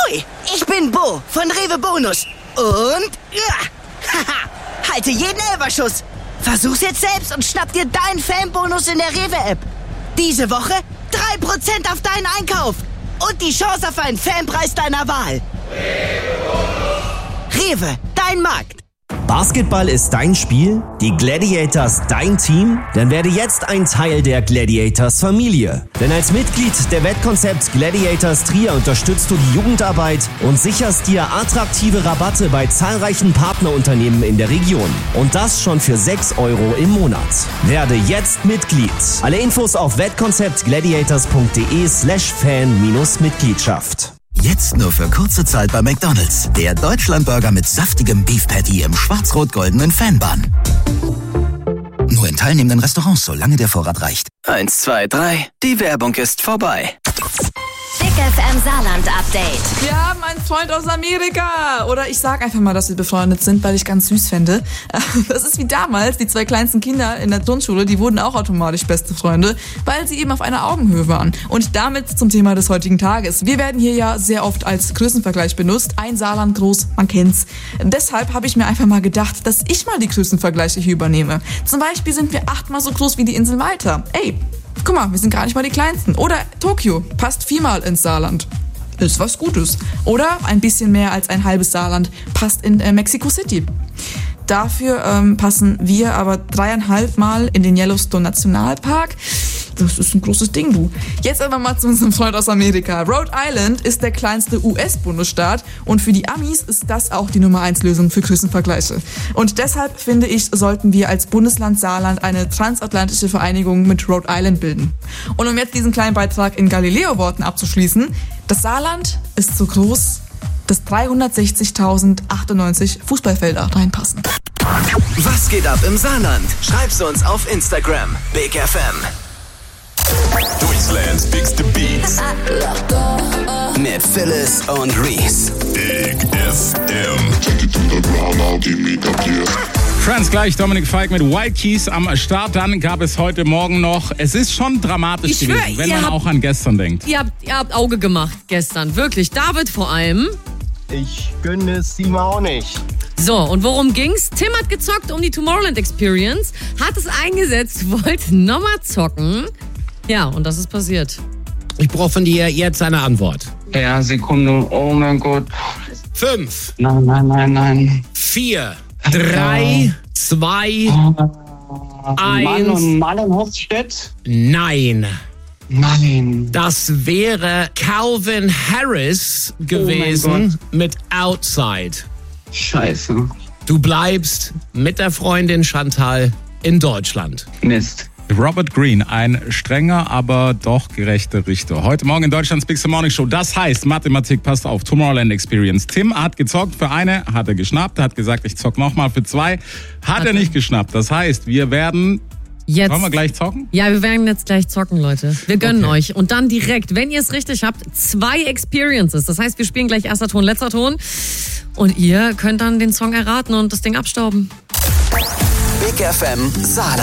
Hui, ich bin Bo von Rewe Bonus. Und halte jeden Elferschuss. Versuch's jetzt selbst und schnapp dir deinen Fanbonus in der Rewe-App. Diese Woche 3% auf deinen Einkauf. Und die Chance auf einen Fanpreis deiner Wahl. Rewe, dein Markt. Basketball ist dein Spiel? Die Gladiators dein Team? Dann werde jetzt ein Teil der Gladiators Familie. Denn als Mitglied der Wettkonzept Gladiators Trier unterstützt du die Jugendarbeit und sicherst dir attraktive Rabatte bei zahlreichen Partnerunternehmen in der Region. Und das schon für 6 € im Monat. Werde jetzt Mitglied. Alle Infos auf wettkonzeptgladiators.de/fan-Mitgliedschaft. Jetzt nur für kurze Zeit bei McDonald's. Der Deutschlandburger mit saftigem Beef Patty im schwarz-rot-goldenen Fanbun. Nur in teilnehmenden Restaurants, solange der Vorrat reicht. 1, 2, 3, die Werbung ist vorbei. Big FM Saarland Update. Wir haben einen Freund aus Amerika. Oder ich sag einfach mal, dass wir befreundet sind, weil ich ganz süß fände. Das ist wie damals, die 2 kleinsten Kinder in der Grundschule, die wurden auch automatisch beste Freunde, weil sie eben auf einer Augenhöhe waren. Und damit zum Thema des heutigen Tages. Wir werden hier ja sehr oft als Größenvergleich benutzt. Ein Saarland groß, man kennt's. Deshalb habe ich mir einfach mal gedacht, dass ich mal die Größenvergleiche hier übernehme. Zum Beispiel sind wir 8-mal so groß wie die Insel Malta. Ey, guck mal, wir sind gar nicht mal die Kleinsten. Oder Tokio, passt 4-mal ins Saarland. Ist was Gutes. Oder ein bisschen mehr als ein halbes Saarland passt in Mexico City. Dafür passen wir aber 3,5-mal in den Yellowstone Nationalpark. Das ist ein großes Ding, du. Jetzt aber mal zu unserem Freund aus Amerika. Rhode Island ist der kleinste US-Bundesstaat und für die Amis ist das auch die Nummer 1 Lösung für Größenvergleiche. Und deshalb, finde ich, sollten wir als Bundesland Saarland eine transatlantische Vereinigung mit Rhode Island bilden. Und um jetzt diesen kleinen Beitrag in Galileo-Worten abzuschließen, das Saarland ist so groß, dass 360.098 Fußballfelder reinpassen. Was geht ab im Saarland? Schreib's uns auf Instagram. Big FM. Deutschlands bigste Beats. Mit Phyllis und Reese. Big FM. Friends gleich, Dominik Feig mit White Keys am Start. Dann gab es heute Morgen noch, es ist schon dramatisch gewesen, wenn man auch an gestern denkt. Ihr habt Auge gemacht gestern, wirklich. David vor allem. Ich gönne es ihm auch nicht. So, und worum ging's? Tim hat gezockt um die Tomorrowland Experience, hat es eingesetzt, wollte nochmal zocken. Ja, und das ist passiert. Ich brauche von dir jetzt eine Antwort. Ja, Sekunde. Oh mein Gott. 5. Nein. 4, 3, 2, 1. Mann in Hofstedt? Nein. Nein. Das wäre Calvin Harris gewesen mit Outside. Scheiße. Du bleibst mit der Freundin Chantal in Deutschland. Mist. Robert Greene, ein strenger, aber doch gerechter Richter. Heute Morgen in Deutschlands Big Morning Show. Das heißt, Mathematik, passt auf, Tomorrowland Experience. Tim hat gezockt für eine, hat er geschnappt, hat gesagt, ich zock nochmal für 2. Hat er nicht geschnappt. Das heißt, wir werden... Jetzt. Wollen wir gleich zocken? Ja, wir werden jetzt gleich zocken, Leute. Wir gönnen euch. Und dann direkt, wenn ihr es richtig habt, 2 Experiences. Das heißt, wir spielen gleich erster Ton, letzter Ton. Und ihr könnt dann den Song erraten und das Ding abstauben. Big FM Saarland.